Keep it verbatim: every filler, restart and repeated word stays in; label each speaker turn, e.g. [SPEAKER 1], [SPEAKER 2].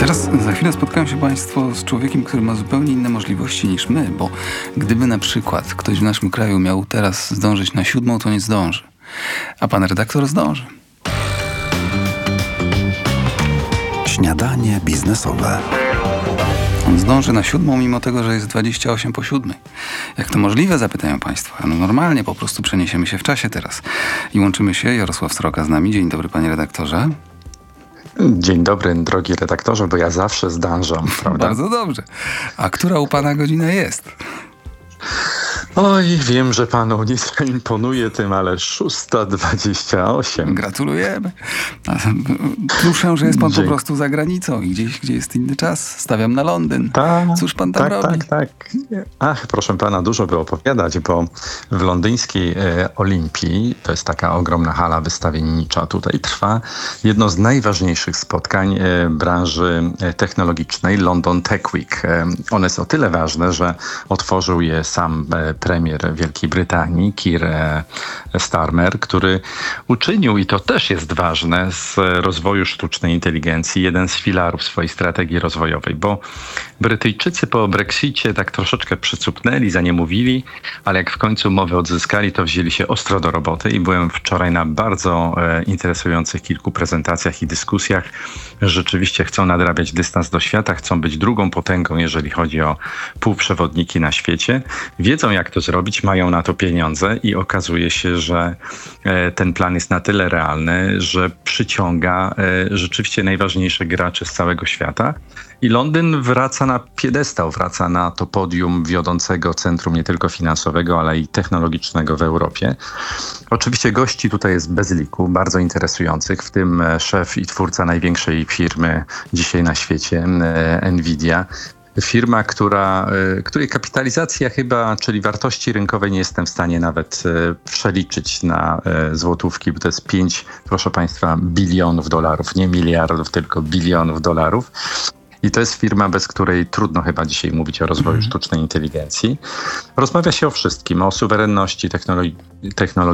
[SPEAKER 1] Teraz za chwilę spotkają się Państwo z człowiekiem, który ma zupełnie inne możliwości niż my, bo gdyby na przykład ktoś w naszym kraju miał teraz zdążyć na siódmą, to nie zdąży. A pan redaktor zdąży.
[SPEAKER 2] Śniadanie biznesowe.
[SPEAKER 1] On zdąży na siódmą, mimo tego, że jest dwadzieścia osiem po siódmej. Jak to możliwe, zapytają Państwo. No normalnie, po prostu przeniesiemy się w czasie teraz. I łączymy się. Jarosław Sroka z nami. Dzień dobry, panie redaktorze.
[SPEAKER 3] Dzień dobry, drogi redaktorze, bo ja zawsze zdążam, prawda?
[SPEAKER 1] Bardzo dobrze. A która u pana godzina jest?
[SPEAKER 3] Oj, wiem, że panu nie zaimponuje tym, ale szósta dwadzieścia osiem.
[SPEAKER 1] Gratulujemy. Słyszę, że jest pan
[SPEAKER 3] Dzięki.
[SPEAKER 1] po prostu za granicą i gdzieś, gdzie jest inny czas. Stawiam na Londyn.
[SPEAKER 3] Tak,
[SPEAKER 1] Cóż pan tam
[SPEAKER 3] tak,
[SPEAKER 1] robi?
[SPEAKER 3] tak, tak. Ach, proszę pana, dużo by opowiadać, bo w londyńskiej e, Olimpii, to jest taka ogromna hala wystawiennicza, tutaj trwa jedno z najważniejszych spotkań e, branży e, technologicznej, London Tech Week. E, one jest o tyle ważne, że otworzył je sam e, premier Wielkiej Brytanii, Keir e, Starmer, który uczynił, i to też jest ważne, z rozwoju sztucznej inteligencji jeden z filarów swojej strategii rozwojowej, bo Brytyjczycy po Brexicie tak troszeczkę przycupnęli, zaniemówili, ale jak w końcu umowę odzyskali, to wzięli się ostro do roboty i byłem wczoraj na bardzo e, interesujących kilku prezentacjach i dyskusjach. Rzeczywiście chcą nadrabiać dystans do świata, chcą być drugą potęgą, jeżeli chodzi o półprzewodniki na świecie. Wiedzą, jak to zrobić, mają na to pieniądze i okazuje się, że e, ten plan jest na tyle realny, że przyciąga e, rzeczywiście najważniejszych graczy z całego świata. I Londyn wraca na piedestał, wraca na to podium wiodącego centrum nie tylko finansowego, ale i technologicznego w Europie. Oczywiście gości tutaj jest bez liku, bardzo interesujących, w tym szef i twórca największej firmy dzisiaj na świecie, Nvidia. Firma, która, której kapitalizacja chyba, czyli wartości rynkowej, nie jestem w stanie nawet przeliczyć na złotówki, bo to jest pięć, proszę państwa, bilionów dolarów, nie miliardów, tylko bilionów dolarów. I to jest firma, bez której trudno chyba dzisiaj mówić o rozwoju sztucznej inteligencji. Rozmawia się o wszystkim, o suwerenności technologii, technologii